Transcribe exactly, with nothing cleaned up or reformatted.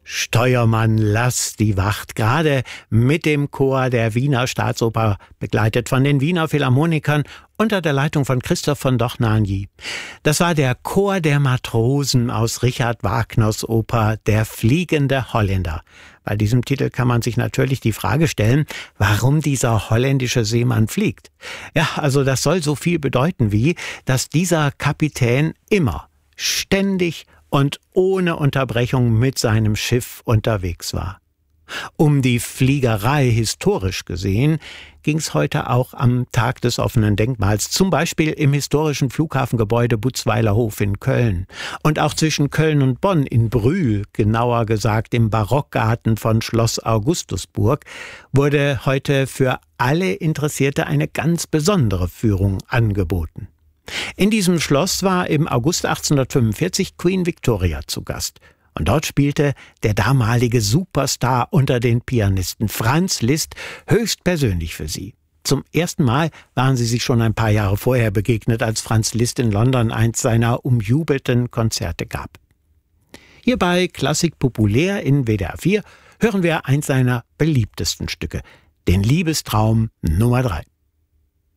Steuermann, lass die Wacht, gerade mit dem Chor der Wiener Staatsoper, begleitet von den Wiener Philharmonikern unter der Leitung von Christoph von Dohnanyi. Das war der Chor der Matrosen aus Richard Wagners Oper Der fliegende Holländer. Bei diesem Titel kann man sich natürlich die Frage stellen, warum dieser holländische Seemann fliegt. Ja, also das soll so viel bedeuten wie, dass dieser Kapitän immer, ständig und ohne Unterbrechung mit seinem Schiff unterwegs war. Um die Fliegerei historisch gesehen ging es heute auch am Tag des offenen Denkmals, zum Beispiel im historischen Flughafengebäude Butzweiler Hof in Köln und auch zwischen Köln und Bonn in Brühl, genauer gesagt im Barockgarten von Schloss Augustusburg, wurde heute für alle Interessierte eine ganz besondere Führung angeboten. In diesem Schloss war im August achtzehnhundertfünfundvierzig Queen Victoria zu Gast. Und dort spielte der damalige Superstar unter den Pianisten Franz Liszt höchstpersönlich für sie. Zum ersten Mal waren sie sich schon ein paar Jahre vorher begegnet, als Franz Liszt in London eins seiner umjubelten Konzerte gab. Hier bei Klassik Populär in W D R vier hören wir eins seiner beliebtesten Stücke, den Liebestraum Nummer drei.